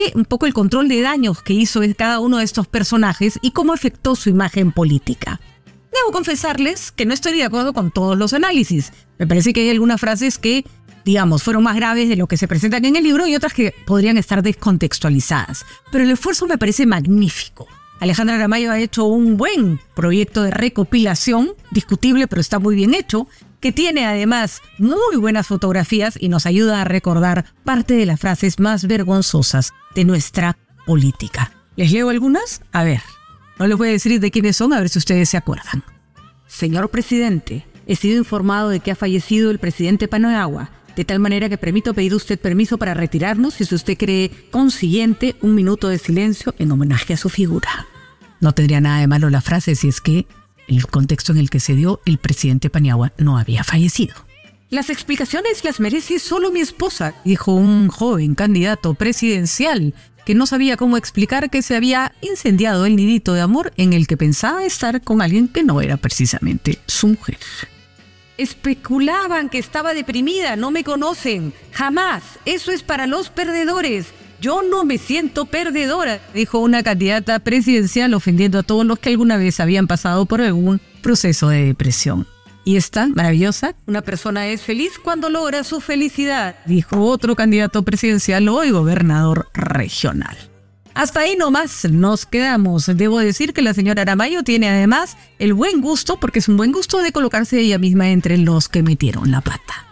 un poco el control de daños que hizo cada uno de estos personajes y cómo afectó su imagen política. Debo confesarles que no estoy de acuerdo con todos los análisis. Me parece que hay algunas frases que, digamos, fueron más graves de lo que se presentan en el libro y otras que podrían estar descontextualizadas. Pero el esfuerzo me parece magnífico. Alejandra Aramayo ha hecho un buen proyecto de recopilación, discutible pero está muy bien hecho, que tiene además muy buenas fotografías y nos ayuda a recordar parte de las frases más vergonzosas de nuestra política. ¿Les leo algunas? A ver, no les voy a decir de quiénes son, a ver si ustedes se acuerdan. Señor presidente, he sido informado de que ha fallecido el presidente Paniagua, de tal manera que permito pedir usted permiso para retirarnos si usted cree consiguiente un minuto de silencio en homenaje a su figura. No tendría nada de malo la frase si es que el contexto en el que se dio el presidente Paniagua no había fallecido. Las explicaciones las merece solo mi esposa, dijo un joven candidato presidencial que no sabía cómo explicar que se había incendiado el nidito de amor en el que pensaba estar con alguien que no era precisamente su mujer. Especulaban que estaba deprimida, no me conocen, jamás, eso es para los perdedores. Yo no me siento perdedora, dijo una candidata presidencial ofendiendo a todos los que alguna vez habían pasado por algún proceso de depresión. Y esta, maravillosa, una persona es feliz cuando logra su felicidad, dijo otro candidato presidencial hoy gobernador regional. Hasta ahí nomás nos quedamos. Debo decir que la señora Aramayo tiene además el buen gusto, porque es un buen gusto, de colocarse ella misma entre los que metieron la pata.